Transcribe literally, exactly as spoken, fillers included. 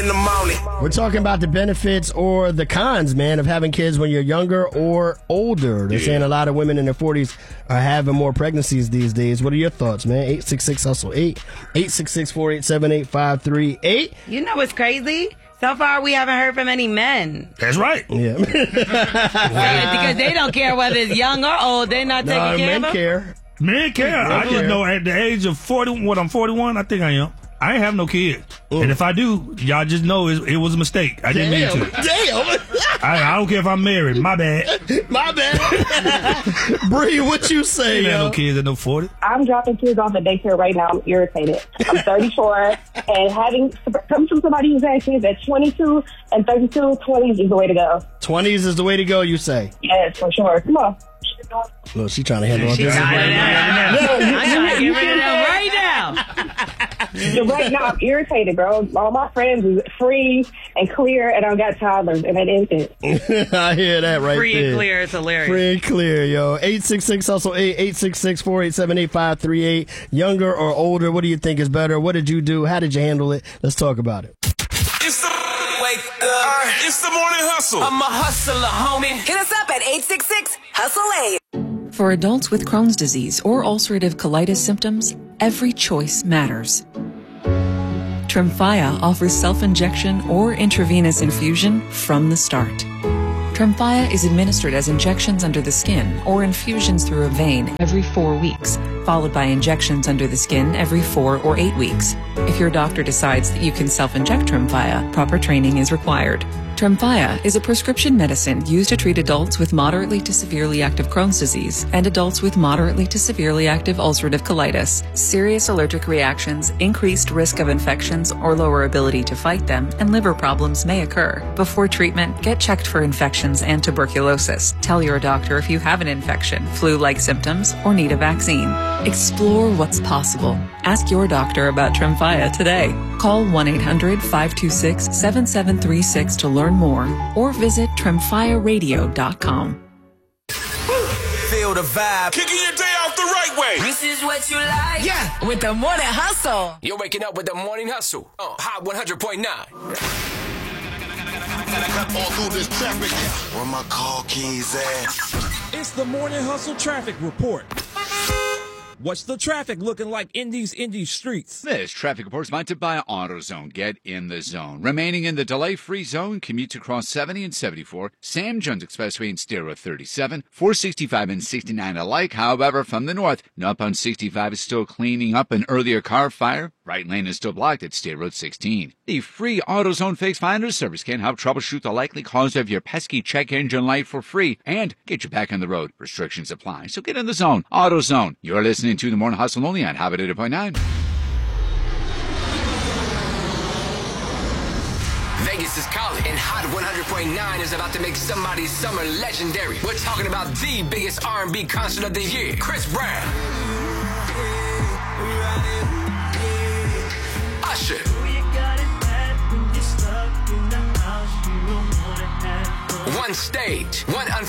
In the morning. We're talking about the benefits or the cons, man, of having kids when you're younger or older. They're Yeah. saying a lot of women in their forties are having more pregnancies these days. What are your thoughts, man? eight six six hustle eight, eight six six, four eight seven, eight five three eight. You know what's crazy? So far, we haven't heard from any men. That's right. Yeah. Because they don't care whether it's young or old. They're not taking No, care men of them. care. Men care. Men I just care. know at the age of forty, what, I'm forty-one, I think I am. I ain't have no kids. Mm. And if I do, y'all just know it, it was a mistake. I didn't Damn. mean to. Damn. I, I don't care if I'm married. My bad. My bad. Bree, what you say, Ain't had yo? no kids at no forty. I'm dropping kids off at daycare right now. I'm irritated. I'm thirty-four, and having come from somebody who's had kids at twenty-two and thirty-two, twenties is the way to go. twenties is the way to go, you say? Yes, for sure. Come on. Look, she trying to handle all She this. got it out. I'm trying to get rid of them right now. Right now, I'm irritated, bro. All my friends is free and clear, and I got toddlers, and that is it. I hear that right Free there. and clear. It's hilarious. Free and clear, yo. eight six six hustle eight, eight six six, four eight seven, eight five three eight. Younger or older, what do you think is better? What did you do? How did you handle it? Let's talk about it. It's the wake up. It's the morning hustle. I'm a hustler, homie. Hit us up at eight six six hustle eight. For adults with Crohn's disease or ulcerative colitis symptoms, every choice matters. Tremfya offers self-injection or intravenous infusion from the start. Tremfya is administered as injections under the skin or infusions through a vein every four weeks, followed by injections under the skin every four or eight weeks. If your doctor decides that you can self-inject Tremfya, proper training is required. Tremfya is a prescription medicine used to treat adults with moderately to severely active Crohn's disease and adults with moderately to severely active ulcerative colitis. Serious allergic reactions, increased risk of infections or lower ability to fight them, and liver problems may occur. Before treatment, get checked for infections and tuberculosis. Tell your doctor if you have an infection, flu-like symptoms, or need a vaccine. Explore what's possible. Ask your doctor about Tremfya today. Call one eight hundred, five two six, seven seven three six to learn more or visit tremfya radio dot com. Feel the vibe. Kicking your day off the right way. This is what you like. Yeah. With the morning hustle. You're waking up with the morning hustle. Uh, Hot one hundred point nine. All through this traffic. Where my car keys at? It's the Morning Hustle Traffic Report. What's the traffic looking like in these indie streets? This traffic report is sponsored by AutoZone. Get in the zone. Remaining in the delay-free zone, commutes across seventy and seventy-four, Sam Jones Expressway and State Road thirty-seven, four sixty-five and sixty-nine alike. However, from the north, northbound sixty-five is still cleaning up an earlier car fire. Right lane is still blocked at State Road sixteen. The free AutoZone Fix Finder service can help troubleshoot the likely cause of your pesky check engine light for free and get you back on the road. Restrictions apply, so get in the zone. AutoZone. You're listening to the Morning Hustle only on Habit eight point nine. Vegas is calling, and Hot one hundred point nine is about to make somebody's summer legendary. We're talking about the biggest R and B concert of the year, Chris Brown, Usher, one stage, one unforgettable